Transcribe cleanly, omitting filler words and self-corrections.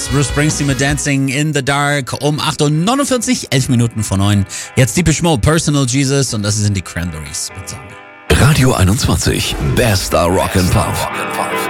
Bruce Springsteen mit Dancing in the Dark um 8.49 Uhr, 11 Minuten vor 9. Jetzt Depeche Mode, Personal Jesus und das sind die Cranberries mit Zombie. Radio 21, bester Rock and Pop.